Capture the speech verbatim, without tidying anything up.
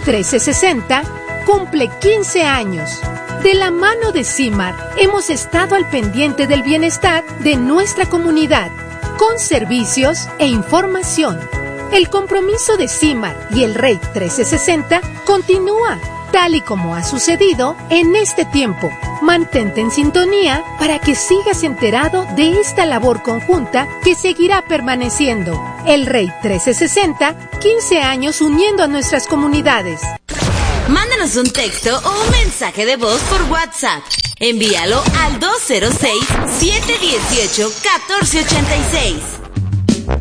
trece sesenta cumple quince años. De la mano de CIMAR, hemos estado al pendiente del bienestar de nuestra comunidad, con servicios e información. El compromiso de CIMAR y el R E I trece sesenta continúa, tal y como ha sucedido en este tiempo. Mantente en sintonía para que sigas enterado de esta labor conjunta que seguirá permaneciendo. El R E I trece sesenta, quince años uniendo a nuestras comunidades. Mándanos un texto o un mensaje de voz por WhatsApp. Envíalo al dos cero seis, siete uno ocho, uno cuatro ocho seis.